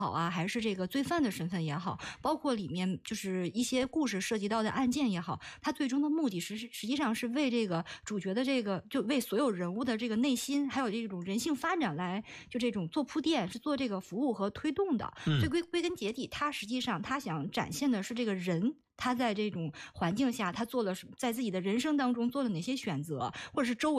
好啊，还是这个罪犯的身份也好，包括里面就是一些故事涉及到的案件也好，它最终的目的实际上是为这个主角的这个，就为所有人物的这个内心还有这种人性发展来就这种做铺垫，是做这个服务和推动的。所以归根结底，它实际上它想展现的是这个人。他在这种环境下，他做了在自己的人生当中做了哪些选择，或者是周围